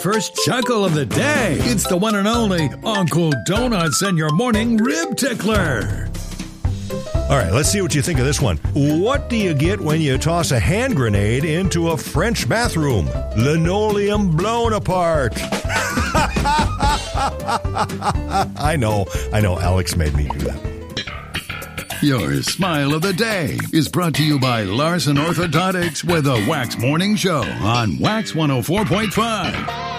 First chuckle of the day. It's the one and only Uncle Donuts and your morning rib tickler. All right, let's see what you think of this one. What do you get when you toss a hand grenade into a French bathroom? Linoleum blown apart. I know. Alex made me do that. Your smile of the day is brought to you by Larson Orthodontics with a Wax Morning Show on Wax 104.5.